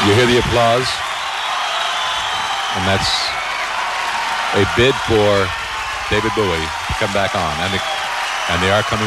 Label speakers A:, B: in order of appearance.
A: You hear the applause? And that's a bid for David Bowie to come back on. And they are coming